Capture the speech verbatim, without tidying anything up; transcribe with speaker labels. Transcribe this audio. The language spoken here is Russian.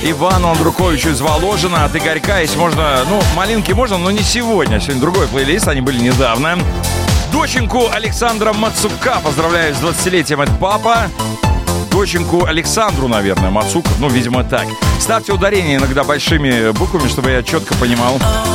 Speaker 1: Ивану Андруковичу из Воложина. От Игорька, если можно, ну, малинки можно, но не сегодня. Сегодня другой плейлист, они были недавно. Доченьку Александра Мацука поздравляю с двадцатилетием, это папа. Доченьку Александру, наверное, Мацука, ну, видимо, так. Ставьте ударение иногда большими буквами, чтобы я четко понимал.